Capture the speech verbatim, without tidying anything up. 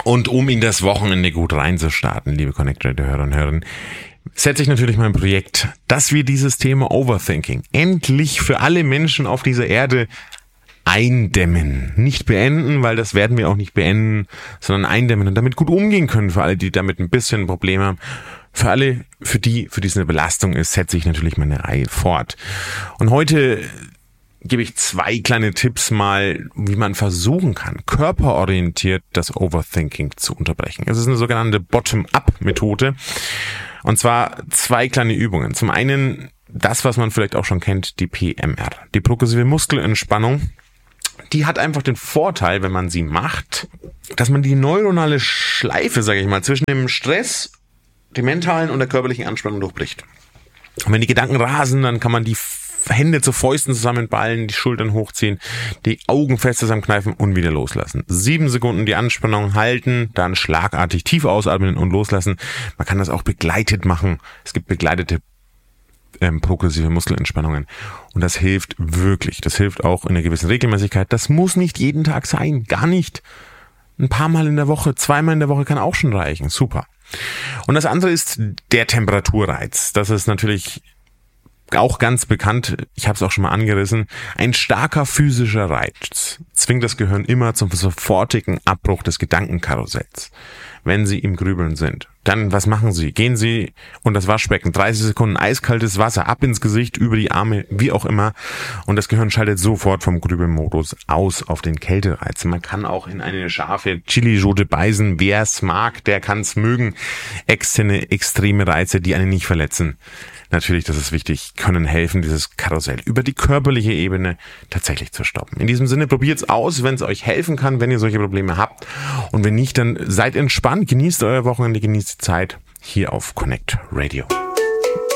Und um in das Wochenende gut reinzustarten, liebe Connect Radio-Hörer und Hörerinnen, setze ich natürlich mein Projekt, dass wir dieses Thema Overthinking endlich für alle Menschen auf dieser Erde eindämmen. Nicht beenden, weil das werden wir auch nicht beenden, sondern eindämmen und damit gut umgehen können für alle, die damit ein bisschen Probleme haben. Für alle, für die, für die es eine Belastung ist, setze ich natürlich meine Reihe fort. Und heute gebe ich zwei kleine Tipps mal, wie man versuchen kann, körperorientiert das Overthinking zu unterbrechen. Es ist eine sogenannte Bottom-up-Methode. Und zwar zwei kleine Übungen. Zum einen das, was man vielleicht auch schon kennt, die P M R, die progressive Muskelentspannung. Die hat einfach den Vorteil, wenn man sie macht, dass man die neuronale Schleife, sage ich mal, zwischen dem Stress, dem mentalen und der körperlichen Anspannung durchbricht. Und wenn die Gedanken rasen, dann kann man die Hände zu Fäusten zusammenballen, die Schultern hochziehen, die Augen fest zusammenkneifen und wieder loslassen. Sieben Sekunden die Anspannung halten, dann schlagartig tief ausatmen und loslassen. Man kann das auch begleitet machen. Es gibt begleitete ähm, progressive Muskelentspannungen. Und das hilft wirklich. Das hilft auch in einer gewissen Regelmäßigkeit. Das muss nicht jeden Tag sein. Gar nicht. Ein paar Mal in der Woche, zweimal in der Woche kann auch schon reichen. Super. Und das andere ist der Temperaturreiz. Das ist natürlich auch ganz bekannt, ich habe es auch schon mal angerissen, ein starker physischer Reiz zwingt das Gehirn immer zum sofortigen Abbruch des Gedankenkarussells, wenn Sie im Grübeln sind. Dann, was machen Sie? Gehen Sie unter das Waschbecken, dreißig Sekunden eiskaltes Wasser, ab ins Gesicht, über die Arme, wie auch immer. Und das Gehirn schaltet sofort vom Grübelmodus aus auf den Kältereiz. Man kann auch in eine scharfe Chilischote beißen. Wer es mag, der kann es mögen. Externe, extreme Reize, die einen nicht verletzen. Natürlich, das ist wichtig, können helfen, dieses Karussell über die körperliche Ebene tatsächlich zu stoppen. In diesem Sinne, probiert's aus, wenn es euch helfen kann, wenn ihr solche Probleme habt. Und wenn nicht, dann seid entspannt, genießt euer Wochenende, genießt die Zeit hier auf Connect Radio.